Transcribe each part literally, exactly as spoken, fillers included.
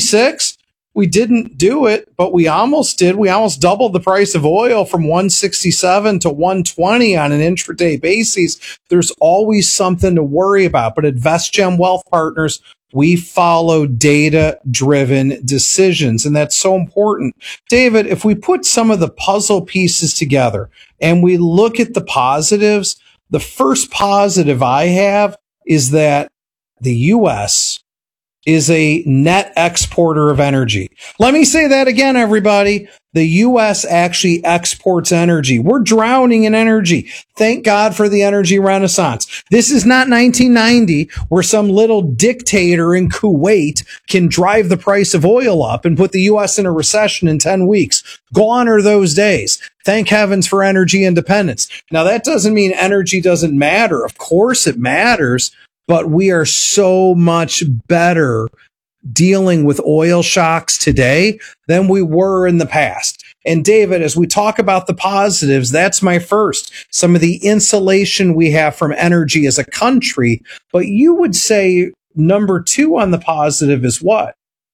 twenty-six, we didn't do it, but we almost did. We almost doubled the price of oil from one sixty-seven to one twenty on an intraday basis. There's always something to worry about. But at VestGem Wealth Partners, we follow data-driven decisions, and that's so important. David, if we put some of the puzzle pieces together and we look at the positives, the first positive I have is that the U S is a net exporter of energy. Let me say that again, everybody. The U S actually exports energy. We're drowning in energy. Thank God for the energy renaissance. This is not nineteen ninety, where some little dictator in Kuwait can drive the price of oil up and put the U S in a recession in ten weeks. Gone are those days. Thank heavens for energy independence. Now, that doesn't mean energy doesn't matter. Of course it matters. But we are so much better dealing with oil shocks today than we were in the past. And David, as we talk about the positives, that's my first. Some of the insulation we have from energy as a country. But you would say number two on the positive is what?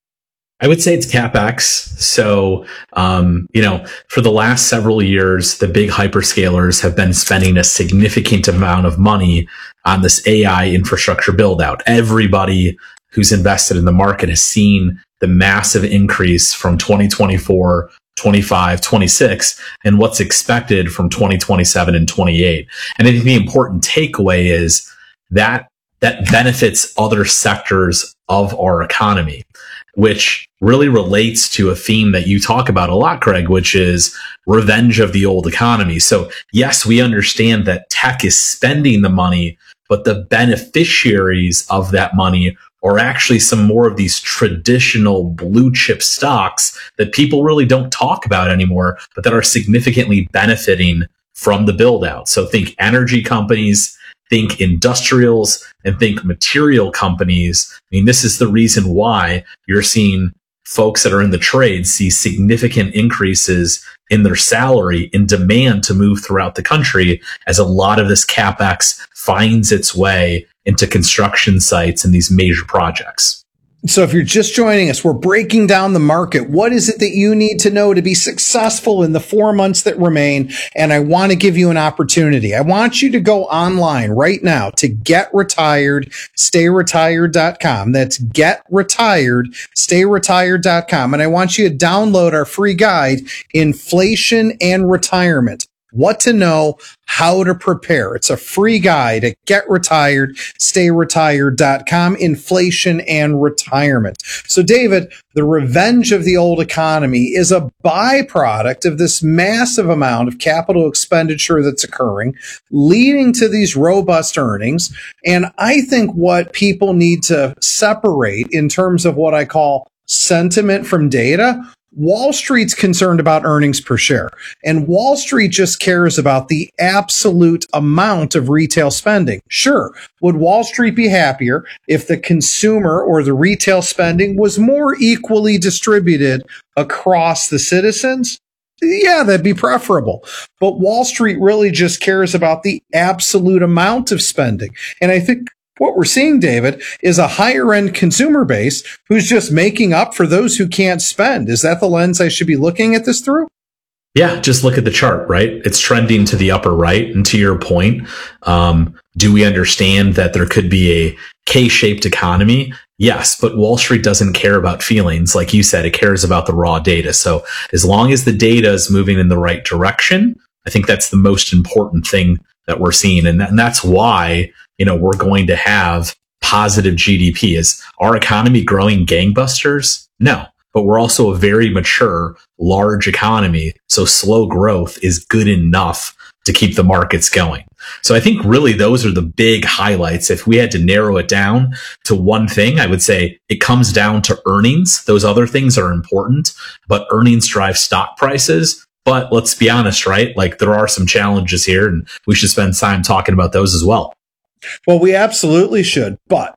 I would say it's CapEx. So, um, you know, for the last several years, the big hyperscalers have been spending a significant amount of money on this A I infrastructure build out. Everybody who's invested in the market has seen the massive increase from twenty twenty-four, twenty-five, twenty-six, and what's expected from twenty twenty-seven and twenty-eight. And I think the important takeaway is that that benefits other sectors of our economy, which really relates to a theme that you talk about a lot, Craig, which is revenge of the old economy. So yes, we understand that tech is spending the money, but the beneficiaries of that money are actually some more of these traditional blue chip stocks that people really don't talk about anymore, but that are significantly benefiting from the build out. So think energy companies, think industrials, and think material companies. I mean, this is the reason why you're seeing folks that are in the trade see significant increases in their salary in demand to move throughout the country as a lot of this CapEx finds its way into construction sites and these major projects. So if you're just joining us, we're breaking down the market. What is it that you need to know to be successful in the four months that remain? And I want to give you an opportunity. I want you to go online right now to get retired stay retired dot com. That's get retired stay retired dot com. And I want you to download our free guide, Inflation and Retirement. What to know, how to prepare. It's a free guide at get retired stay retired dot com, Inflation and Retirement. So David, the revenge of the old economy is a byproduct of this massive amount of capital expenditure that's occurring, leading to these robust earnings. And I think what people need to separate in terms of what I call sentiment from data, Wall Street's concerned about earnings per share, and Wall Street just cares about the absolute amount of retail spending. Sure, would Wall Street be happier if the consumer or the retail spending was more equally distributed across the citizens? Yeah, that'd be preferable. But Wall Street really just cares about the absolute amount of spending. And I think what we're seeing, David, is a higher end consumer base who's just making up for those who can't spend. Is that the lens I should be looking at this through? Yeah, just look at the chart, right? It's trending to the upper right. And to your point, um, do we understand that there could be a K-shaped economy? Yes, but Wall Street doesn't care about feelings. Like you said, it cares about the raw data. So as long as the data is moving in the right direction, I think that's the most important thing that we're seeing. And, that, and that's why, you know, we're going to have positive G D P. Is our economy growing gangbusters? No, but we're also a very mature, large economy. So slow growth is good enough to keep the markets going. So I think really those are the big highlights. If we had to narrow it down to one thing, I would say it comes down to earnings. Those other things are important, but earnings drive stock prices. But let's be honest, right? Like there are some challenges here, and we should spend time talking about those as well. Well, we absolutely should. But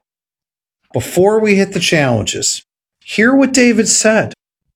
before we hit the challenges, hear what David said.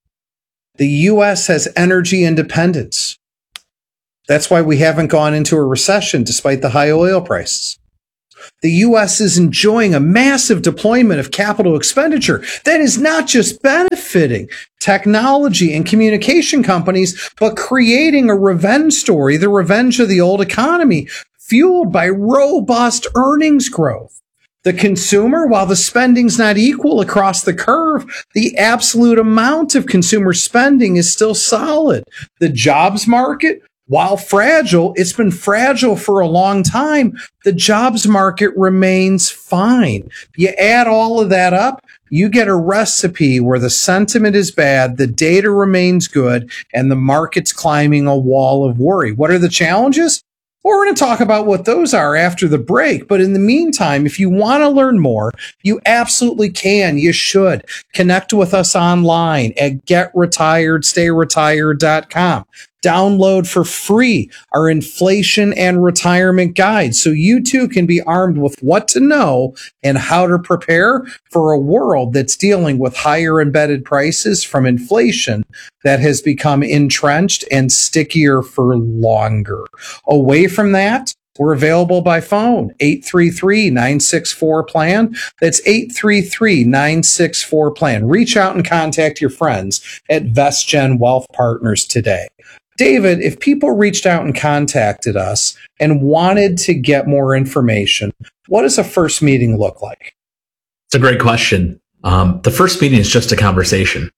The U S has energy independence. That's why we haven't gone into a recession despite the high oil prices. The U S is enjoying a massive deployment of capital expenditure that is not just benefiting benefiting technology and communication companies, but creating a revenge story, the revenge of the old economy, fueled by robust earnings growth. The consumer, while the spending's not equal across the curve, the absolute amount of consumer spending is still solid. The jobs market, while fragile, it's been fragile for a long time. The jobs market remains fine. You add all of that up, you get a recipe where the sentiment is bad, the data remains good, and the market's climbing a wall of worry. What are the challenges? Well, we're going to talk about what those are after the break. But in the meantime, if you want to learn more, you absolutely can. You should connect with us online at get retired stay retired dot com. Download for free our inflation and retirement guide so you too can be armed with what to know and how to prepare for a world that's dealing with higher embedded prices from inflation that has become entrenched and stickier for longer. Away from that, we're available by phone, eight three three, nine six four, plan. That's eight three three, nine six four, plan. Reach out and contact your friends at VestGen Wealth Partners today. David, if people reached out and contacted us and wanted to get more information, what does a first meeting look like? It's a great question. Um, the first meeting is just a conversation.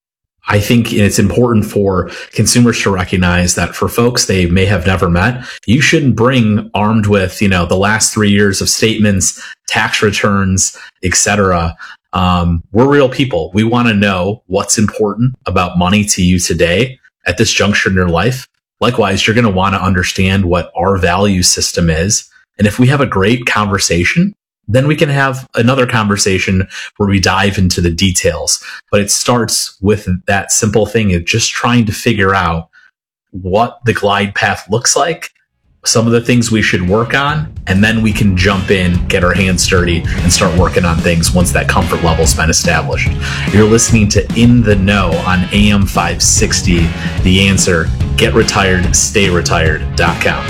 I think it's important for consumers to recognize that for folks they may have never met, you shouldn't bring armed with, you know, the last three years of statements, tax returns, et cetera. Um, we're real people. We want to know what's important about money to you today at this juncture in your life. Likewise, you're going to want to understand what our value system is. And if we have a great conversation, then we can have another conversation where we dive into the details. But it starts with that simple thing of just trying to figure out what the glide path looks like, some of the things we should work on, and then we can jump in, get our hands dirty, and start working on things once that comfort level's been established. You're listening to In the Know on A M five sixty. The Answer, get retired stay retired dot com.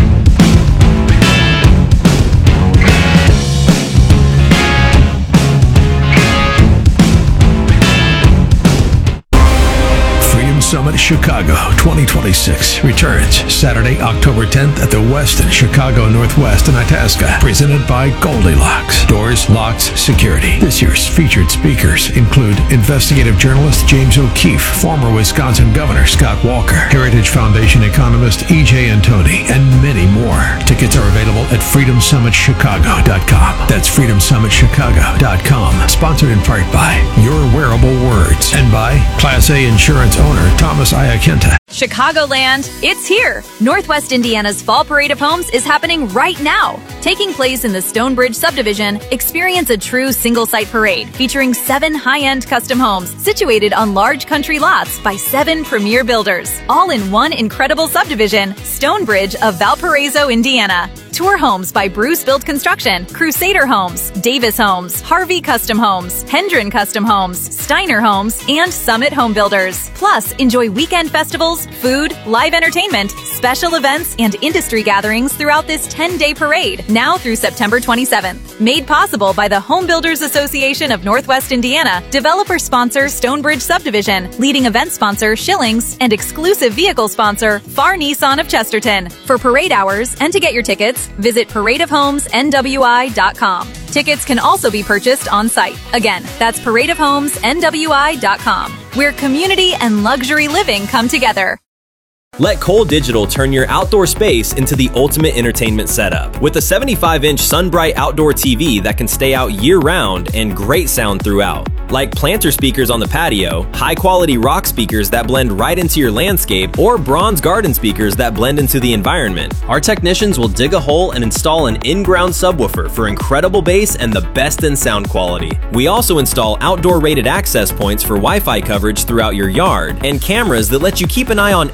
Summit Chicago twenty twenty-six returns Saturday, October tenth at the Westin Chicago Northwest in Itasca, presented by Goldilocks. Doors, locks, security. This year's featured speakers include investigative journalist James O'Keefe, former Wisconsin Governor Scott Walker, Heritage Foundation economist E J Antoni, and many more. Tickets are available at freedom summit chicago dot com. That's freedom summit chicago dot com. Sponsored in part by Your Wearable Words and by Class A insurance owner Thomas Iacenta. Chicagoland, it's here! Northwest Indiana's Fall Parade of Homes is happening right now. Taking place in the Stonebridge subdivision, experience a true single-site parade featuring seven high-end custom homes situated on large country lots by seven premier builders, all in one incredible subdivision, Stonebridge of Valparaiso, Indiana. Tour homes by Bruce Built Construction, Crusader Homes, Davis Homes, Harvey Custom Homes, Hendren Custom Homes, Steiner Homes, and Summit Home Builders. Plus, enjoy weekend festivals, food, live entertainment, special events, and industry gatherings throughout this ten-day parade, now through September twenty-seventh. Made possible by the Home Builders Association of Northwest Indiana, developer sponsor Stonebridge Subdivision, leading event sponsor Schillings, and exclusive vehicle sponsor Far Nissan of Chesterton. For parade hours and to get your tickets, visit parade of homes N W I dot com. Tickets can also be purchased on site. Again, that's parade of homes N W I dot com, where community and luxury living come together. Let Cole Digital turn your outdoor space into the ultimate entertainment setup. With a seventy-five inch SunBright outdoor T V that can stay out year-round and great sound throughout. Like planter speakers on the patio, high-quality rock speakers that blend right into your landscape, or bronze garden speakers that blend into the environment. Our technicians will dig a hole and install an in-ground subwoofer for incredible bass and the best in sound quality. We also install outdoor rated access points for Wi-Fi coverage throughout your yard, and cameras that let you keep an eye on everything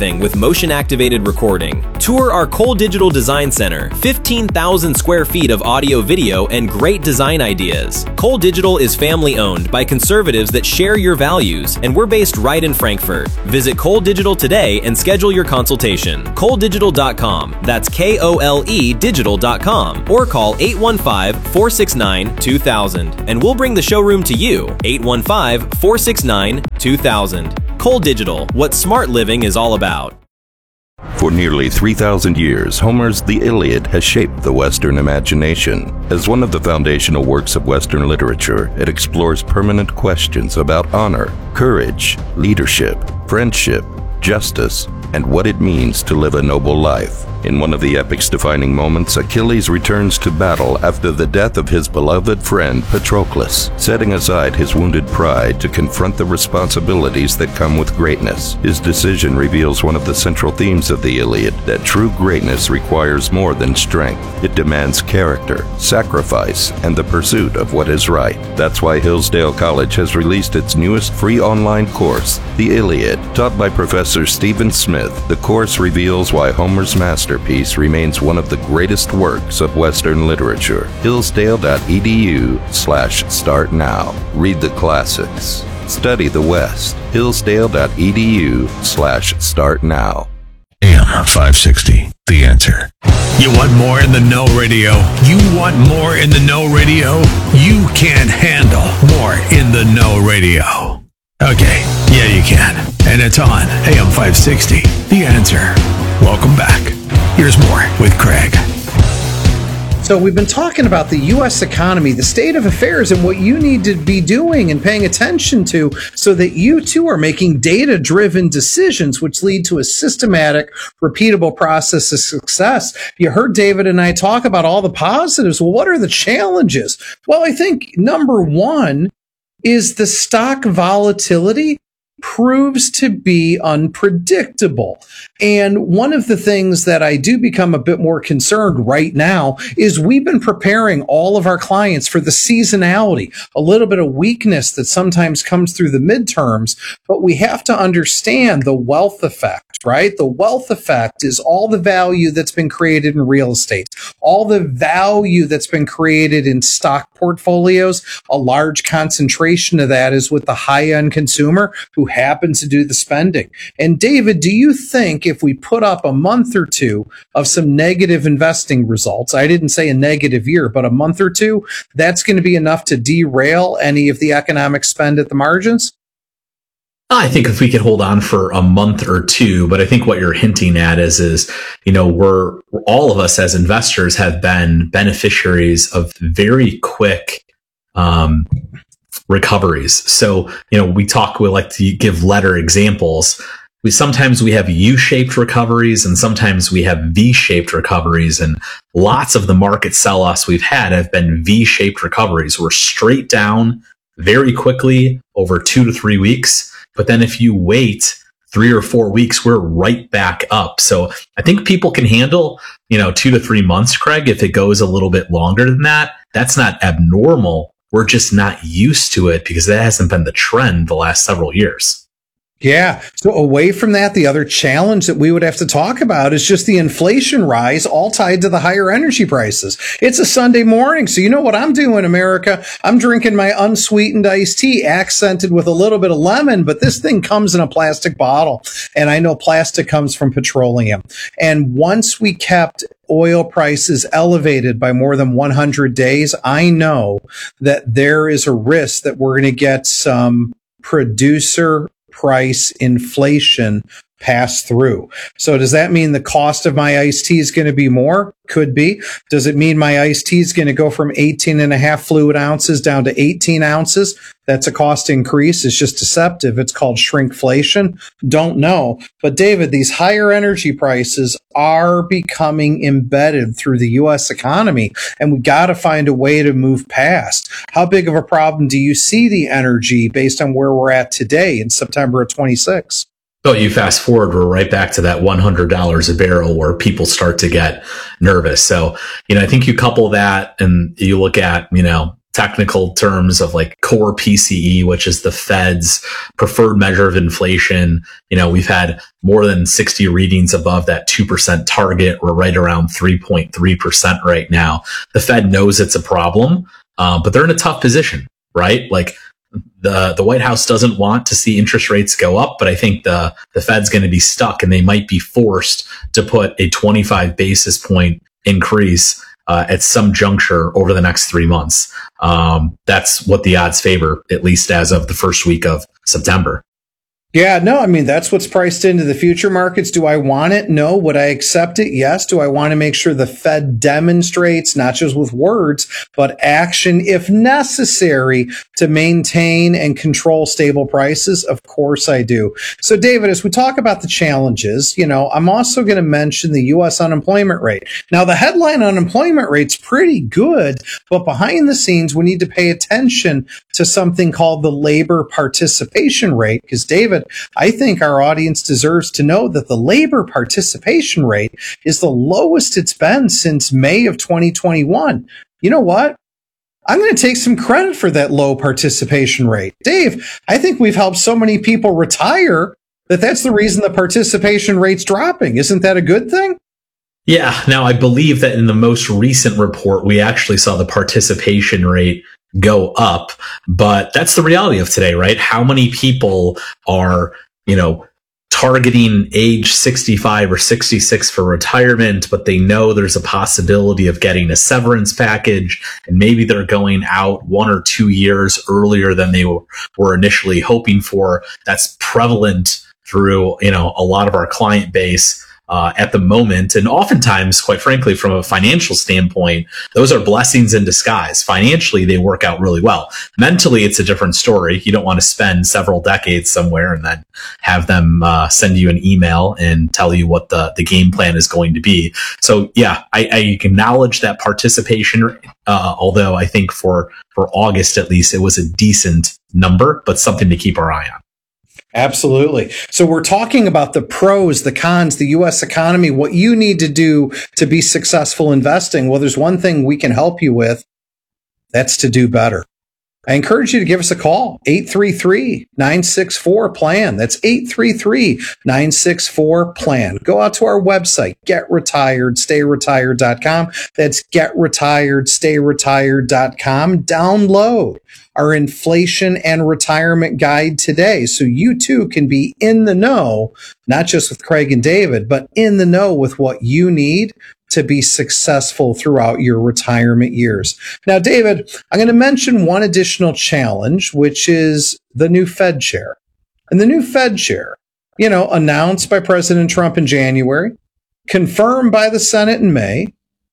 living with motion-activated recording. Tour our Cole Digital Design Center, fifteen thousand square feet of audio, video, and great design ideas. Cole Digital is family-owned by conservatives that share your values, and we're based right in Frankfurt. Visit Cole Digital today and schedule your consultation. Cole Digital dot com. That's K O L E digital dot com. Or call eight one five, four six nine, two thousand, and we'll bring the showroom to you. eight one five, four six nine, two thousand. Cole Digital, what smart living is all about. For nearly three thousand years, Homer's The Iliad has shaped the Western imagination. As one of the foundational works of Western literature, it explores permanent questions about honor, courage, leadership, friendship, justice, and what it means to live a noble life. In one of the epic's defining moments, Achilles returns to battle after the death of his beloved friend Patroclus, setting aside his wounded pride to confront the responsibilities that come with greatness. His decision reveals one of the central themes of the Iliad, that true greatness requires more than strength. It demands character, sacrifice, and the pursuit of what is right. That's why Hillsdale College has released its newest free online course, The Iliad. Taught by Professor Stephen Smith, the course reveals why Homer's masterpiece remains one of the greatest works of Western literature. Hillsdale.edu slash start now. Read the classics. Study the West. Hillsdale.edu slash start now. A M five sixty, The Answer. You want more in the know radio? You want more in the know radio? You can't handle more in the know radio. Okay, yeah you can. And it's on A M five sixty, The Answer. Welcome back. Here's more with Craig. So we've been talking about the U S economy, the state of affairs, and what you need to be doing and paying attention to so that you too are making data-driven decisions which lead to a systematic, repeatable process of success. You heard David and I talk about all the positives. Well, what are the challenges? Well, I think number one is the stock volatility proves to be unpredictable. And one of the things that I do become a bit more concerned right now is we've been preparing all of our clients for the seasonality, a little bit of weakness that sometimes comes through the midterms, but we have to understand the wealth effect, right? The wealth effect is all the value that's been created in real estate, all the value that's been created in stock portfolios. A large concentration of that is with the high-end consumer who happens to do the spending. And David, do you think if we put up a month or two of some negative investing results, I didn't say a negative year, but a month or two, that's going to be enough to derail any of the economic spend at the margins? I think if we could hold on for a month or two, but I think what you're hinting at is, is, you know, we're, all of us as investors have been beneficiaries of very quick, um, recoveries. So, you know, we talk, we like to give letter examples. We sometimes we have U-shaped recoveries and sometimes we have V-shaped recoveries, and lots of the market sell-offs we've had have been V-shaped recoveries. We're straight down very quickly over two to three weeks. But then if you wait three or four weeks, we're right back up. So I think people can handle, you know, two to three months, Craig. If it goes a little bit longer than that, that's not abnormal. We're just not used to it because that hasn't been the trend the last several years. Yeah. So away from that, the other challenge that we would have to talk about is just the inflation rise, all tied to the higher energy prices. It's a Sunday morning. So you know what I'm doing, America? I'm drinking my unsweetened iced tea, accented with a little bit of lemon, but this thing comes in a plastic bottle. And I know plastic comes from petroleum. And once we kept oil prices elevated by more than one hundred days, I know that there is a risk that we're going to get some producer price inflation pass through. So does that mean the cost of my iced tea is going to be more? Could be. Does it mean my iced tea is going to go from eighteen and a half fluid ounces down to eighteen ounces? That's a cost increase. It's just deceptive. It's called shrinkflation. Don't know. But David, these higher energy prices are becoming embedded through the U S economy, and we got to find a way to move past. How big of a problem do you see the energy based on where we're at today in September of twenty-six? So you fast forward, we're right back to that one hundred dollars a barrel where people start to get nervous. So, you know, I think you couple that and you look at, you know, technical terms of like core P C E, which is the Fed's preferred measure of inflation. You know, we've had more than sixty readings above that two percent target. We're right around three point three percent right now. The Fed knows it's a problem, uh, but they're in a tough position, right? Like the, the White House doesn't want to see interest rates go up, but I think the, the Fed's going to be stuck and they might be forced to put a twenty-five basis point increase Uh, at some juncture over the next three months. Um, that's what the odds favor, at least as of the first week of September. Yeah, no, I mean, that's what's priced into the future markets. Do I want it? No. Would I accept it? Yes. Do I want to make sure the Fed demonstrates, not just with words, but action, if necessary, to maintain and control stable prices? Of course I do. So, David, as we talk about the challenges, you know, I'm also going to mention the U S unemployment rate. Now, the headline unemployment rate's pretty good, but behind the scenes, we need to pay attention to something called the labor participation rate, because, David, I think our audience deserves to know that the labor participation rate is the lowest it's been since May of twenty twenty-one. You know what? I'm going to take some credit for that low participation rate. Dave, I think we've helped so many people retire that that's the reason the participation rate's dropping. Isn't that a good thing? Yeah. Now, I believe that in the most recent report, we actually saw the participation rate go up, but that's the reality of today, right? How many people are, you know, targeting age sixty-five or sixty-six for retirement, but they know there's a possibility of getting a severance package, and maybe they're going out one or two years earlier than they were initially hoping for. That's prevalent through, you know, a lot of our client base Uh, at the moment. And oftentimes, quite frankly, from a financial standpoint, those are blessings in disguise. Financially, they work out really well. Mentally, it's a different story. You don't want to spend several decades somewhere and then have them uh, send you an email and tell you what the, the game plan is going to be. So yeah, I, I acknowledge that participation, uh, although I think for, for August at least, it was a decent number, but something to keep our eye on. Absolutely. So we're talking about the pros, the cons, the U S economy, what you need to do to be successful investing. Well, there's one thing we can help you with. That's to do better. I encourage you to give us a call, eight three three, nine six four, PLAN. That's eight three three, nine six four, PLAN. Go out to our website, get retired stay retired dot com. That's get retired stay retired dot com. Download our inflation and retirement guide today, so you too can be in the know, not just with Craig and David, but in the know with what you need to be successful throughout your retirement years. Now, David, I'm going to mention one additional challenge, which is the new Fed chair. And the new Fed chair, you know, announced by President Trump in January, confirmed by the Senate in May,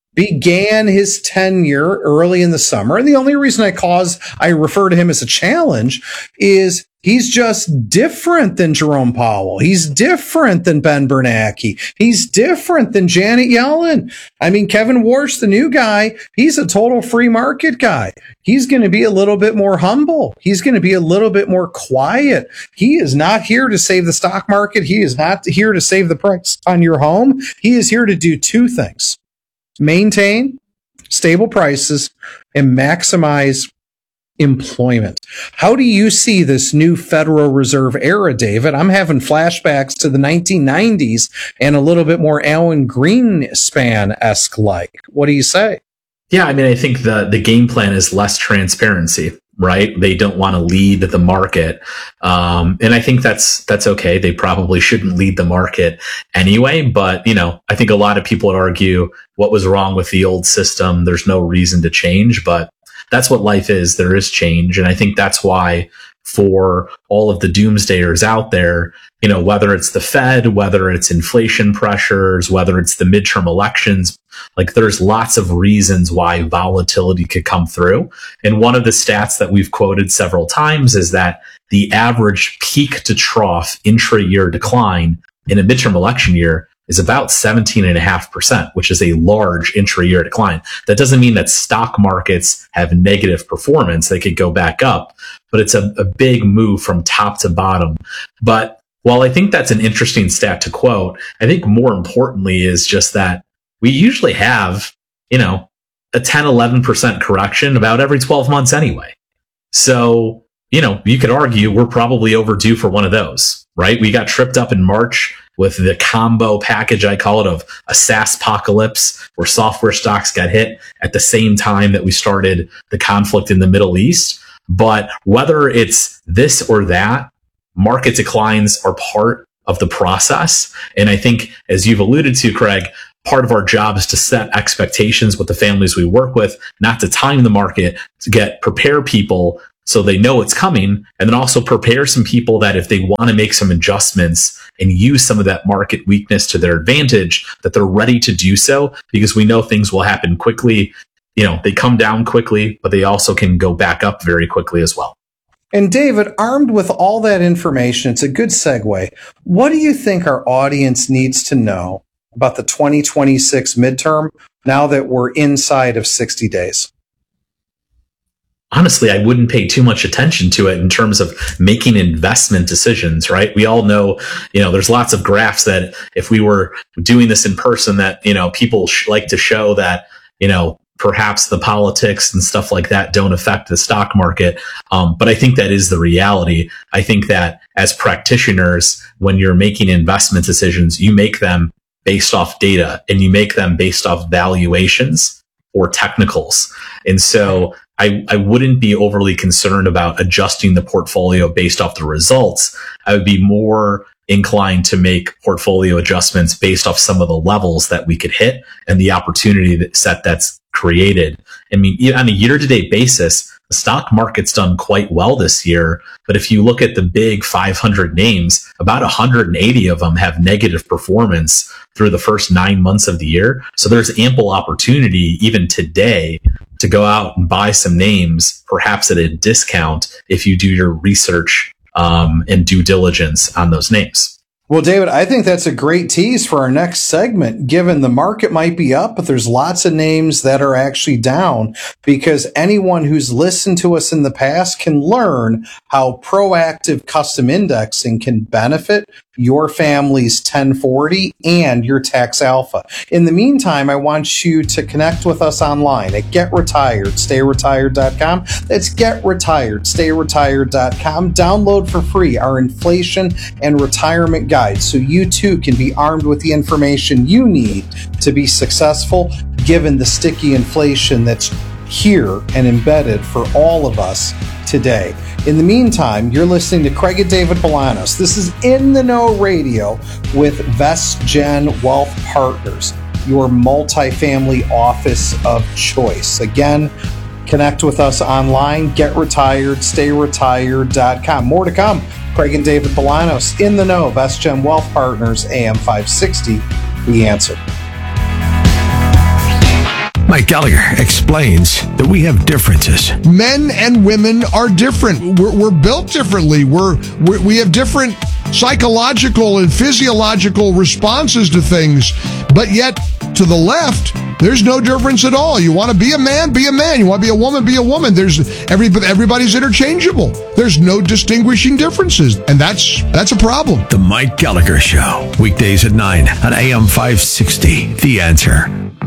began his tenure early in the summer. And the only reason I cause I refer to him as a challenge is he's just different than Jerome Powell. He's different than Ben Bernanke. He's different than Janet Yellen. I mean, Kevin Warsh, the new guy, he's a total free market guy. He's going to be a little bit more humble. He's going to be a little bit more quiet. He is not here to save the stock market. He is not here to save the price on your home. He is here to do two things: maintain stable prices and maximize employment. How do you see this new Federal Reserve era, David? I'm having flashbacks to the nineteen nineties and a little bit more Alan Greenspan-esque like. What do you say? Yeah, I mean, I think the, the game plan is less transparency, right? They don't want to lead the market. Um, and I think that's, that's okay. They probably shouldn't lead the market anyway. But, you know, I think a lot of people would argue what was wrong with the old system. There's no reason to change, but that's what life is. There is change. And I think that's why for all of the doomsdayers out there, you know, whether it's the Fed, whether it's inflation pressures, whether it's the midterm elections, like there's lots of reasons why volatility could come through. And one of the stats that we've quoted several times is that the average peak to trough intra-year decline in a midterm election year is about seventeen point five percent, which is a large intra-year decline. That doesn't mean that stock markets have negative performance. They could go back up, but it's a, a big move from top to bottom. But while I think that's an interesting stat to quote, I think more importantly is just that we usually have, you know, a ten, eleven percent correction about every twelve months anyway. So, you know, you could argue we're probably overdue for one of those, right? We got tripped up in March with the combo package, I call it, of a SaaS apocalypse where software stocks got hit at the same time that we started the conflict in the Middle East. But whether it's this or that, market declines are part of the process. And I think, as you've alluded to, Craig, part of our job is to set expectations with the families we work with, not to time the market, to get prepare people so they know it's coming, and then also prepare some people that if they want to make some adjustments and use some of that market weakness to their advantage, that they're ready to do so, because we know things will happen quickly. You know, they come down quickly, but they also can go back up very quickly as well. And David, armed with all that information, it's a good segue. What do you think our audience needs to know about the twenty twenty-six midterm now that we're inside of sixty days? Honestly, I wouldn't pay too much attention to it in terms of making investment decisions, right? We all know, you know, there's lots of graphs that if we were doing this in person, that, you know, people sh- like to show that, you know, perhaps the politics and stuff like that don't affect the stock market. Um, but I think that is the reality. I think that as practitioners, when you're making investment decisions, you make them based off data and you make them based off valuations or technicals. And so I, I wouldn't be overly concerned about adjusting the portfolio based off the results. I would be more inclined to make portfolio adjustments based off some of the levels that we could hit and the opportunity that set that's created. I mean, on a year-to-date basis, the stock market's done quite well this year. But if you look at the big five hundred names, about one hundred eighty of them have negative performance through the first nine months of the year. So there's ample opportunity even today to go out and buy some names, perhaps at a discount, if you do your research um, and due diligence on those names. Well, David, I think that's a great tease for our next segment, given the market might be up, but there's lots of names that are actually down, because anyone who's listened to us in the past can learn how proactive custom indexing can benefit your family's ten forty and your tax alpha. In the meantime, I want you to connect with us online at get retired stay retired dot com. That's get retired stay retired dot com. Download for free our inflation and retirement guide so you too can be armed with the information you need to be successful given the sticky inflation that's here and embedded for all of us today. In the meantime, you're listening to Craig and David Bolanos. This is In the Know Radio with VestGen Wealth Partners, your multifamily office of choice. Again, connect with us online, get retired stay retired dot com. More to come. Craig and David Bolanos, In the Know, VestGen Wealth Partners, A M five sixty, The Answer. Mike Gallagher explains that we have differences. Men and women are different. We're, we're built differently. We're, we're we have different psychological and physiological responses to things. But yet, to the left, there's no difference at all. You want to be a man, be a man. You want to be a woman, be a woman. There's every everybody's interchangeable. There's no distinguishing differences, and that's that's a problem. The Mike Gallagher Show, weekdays at nine on A M five sixty. The Answer.